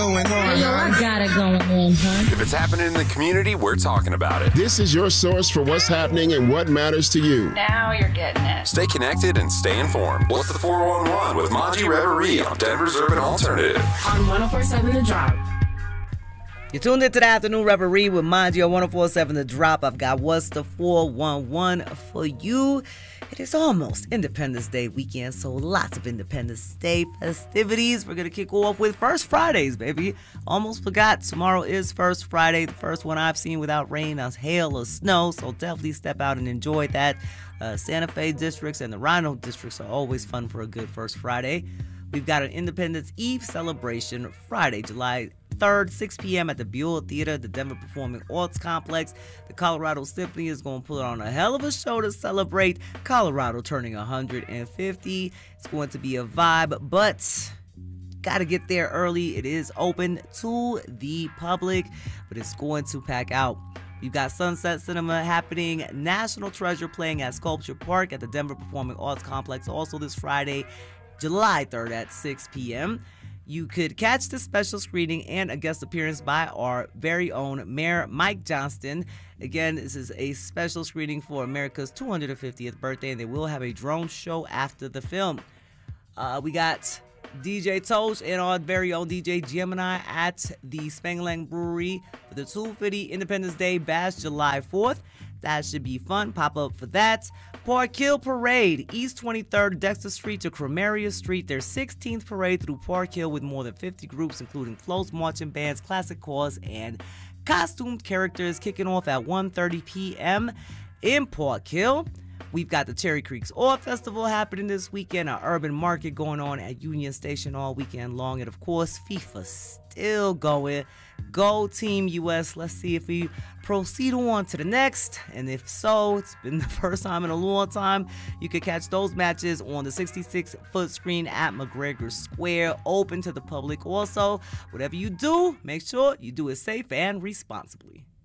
Going on. Hey, yo, I got it going on, huh? If it's happening in the community, we're talking about it. This is your source for what's happening and what matters to you. Now you're getting it. Stay connected and stay informed. What's the 411 with Monty Reverie on Denver's Urban Alternative? On 104.7 The Drop. You're tuned into the Afternoon Reverie with Manji on 104.7 The Drop. I've got What's the 411 for you. It is almost Independence Day weekend, so lots of Independence Day festivities. We're going to kick off with First Fridays, baby. Almost forgot, tomorrow is First Friday, the first one I've seen without rain, hail, or snow, so definitely step out and enjoy that. Santa Fe districts and the Rhino districts are always fun for a good First Friday. We've got an Independence Eve celebration Friday, July 3rd, 6 p.m. at the Buell Theater, the Denver Performing Arts Complex. The Colorado Symphony is going to put on a hell of a show to celebrate Colorado turning 150. It's going to be a vibe, but got to get there early. It is open to the public, but it's going to pack out. You've got Sunset Cinema happening, National Treasure playing at Sculpture Park at the Denver Performing Arts Complex also this Friday, July 3rd at 6 p.m. You could catch the special screening and a guest appearance by our very own Mayor Mike Johnston. Again, this is a special screening for America's 250th birthday, and they will have a drone show after the film. We got DJ Tosh and our very own DJ Gemini at the Spangling Brewery for the 250 Independence Day Bash July 4th. That should be fun. Pop up for that. Park Hill Parade, East 23rd Dexter Street to Cremeria Street. Their 16th parade through Park Hill with more than 50 groups, including floats, marching bands, classic cars, and costumed characters, kicking off at 1:30 p.m. in Park Hill. We've got the Cherry Creeks Art Festival happening this weekend, our urban market going on at Union Station all weekend long, and of course, FIFA still going. Go Team US. Let's see if we proceed on to the next, and if so, it's been the first time in a long time. You can catch those matches on the 66-foot screen at McGregor Square, open to the public. Also, whatever you do, make sure you do it safe and responsibly.